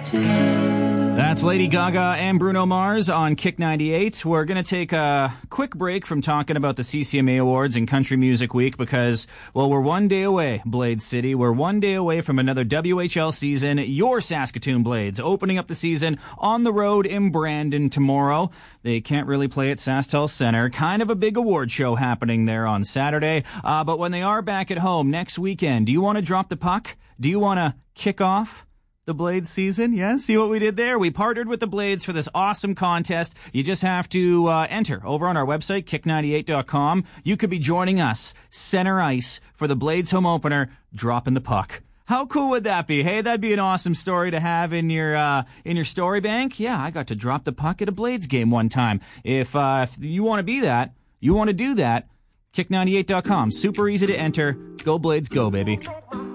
That's Lady Gaga and Bruno Mars on Kick 98. We're going to take a quick break from talking about the CCMA Awards and Country Music Week because, well, we're one day away, Blade City. We're one day away from another WHL season. Your Saskatoon Blades opening up the season on the road in Brandon tomorrow. They can't really play at SaskTel Center. Kind of a big award show happening there on Saturday. But when they are back at home next weekend, do you want to drop the puck? Do you want to kick off the Blades season? Yeah, see what we did there? We partnered with the Blades for this awesome contest. You just have to enter over on our website, kick98.com. You could be joining us, center ice, for the Blades home opener, dropping the puck. How cool would that be? Hey, that'd be an awesome story to have in your story bank. Yeah, I got to drop the puck at a Blades game one time. If you want to be that, you want to do that, kick98.com. Super easy to enter. Go Blades, go, baby.